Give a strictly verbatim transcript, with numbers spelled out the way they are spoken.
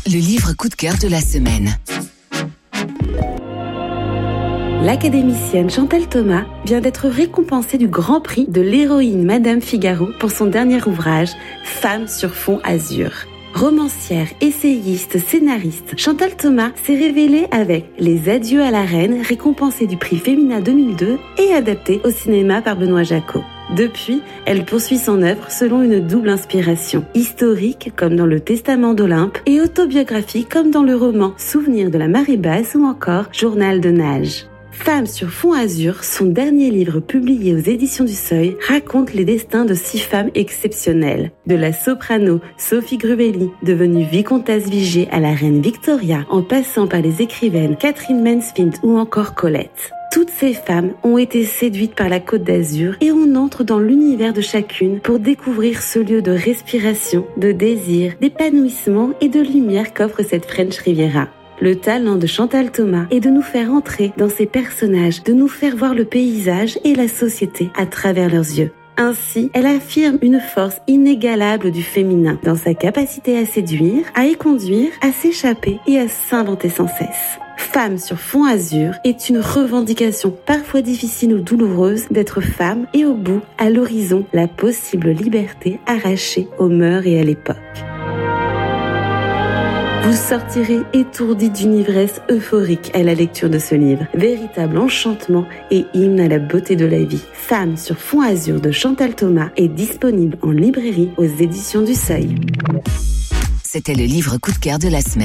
le livre coup de cœur de la semaine. L'académicienne Chantal Thomas vient d'être récompensée du grand prix de l'héroïne Madame Figaro pour son dernier ouvrage « Femme sur fond azur ». Romancière, essayiste, scénariste, Chantal Thomas s'est révélée avec Les Adieux à la Reine, récompensée du prix Femina deux mille deux et adaptée au cinéma par Benoît Jacot. Depuis, elle poursuit son œuvre selon une double inspiration, historique comme dans le Testament d'Olympe et autobiographique comme dans le roman Souvenir de la marée basse ou encore Journal de nage. Femme sur fond azur, son dernier livre publié aux éditions du Seuil, raconte les destins de six femmes exceptionnelles. De la soprano Sophie Grubelli, devenue vicomtesse Vigée à la reine Victoria, en passant par les écrivaines Catherine Mansfield ou encore Colette. Toutes ces femmes ont été séduites par la Côte d'Azur et on entre dans l'univers de chacune pour découvrir ce lieu de respiration, de désir, d'épanouissement et de lumière qu'offre cette French Riviera. Le talent de Chantal Thomas est de nous faire entrer dans ces personnages, de nous faire voir le paysage et la société à travers leurs yeux. Ainsi, elle affirme une force inégalable du féminin dans sa capacité à séduire, à y conduire, à s'échapper et à s'inventer sans cesse. Femme sur fond azur est une revendication parfois difficile ou douloureuse d'être femme et au bout, à l'horizon, la possible liberté arrachée aux mœurs et à l'époque. Vous sortirez étourdi d'une ivresse euphorique à la lecture de ce livre. Véritable enchantement et hymne à la beauté de la vie. Femme sur fond azur de Chantal Thomas est disponible en librairie aux éditions du Seuil. C'était le livre coup de cœur de la semaine.